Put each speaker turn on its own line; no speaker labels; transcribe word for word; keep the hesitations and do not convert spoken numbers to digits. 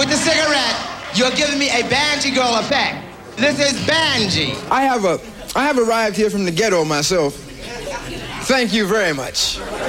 With the cigarette, you're giving me a Banji Girl effect. This is Banji.
I have a, I have arrived here from the ghetto myself. Thank you very much.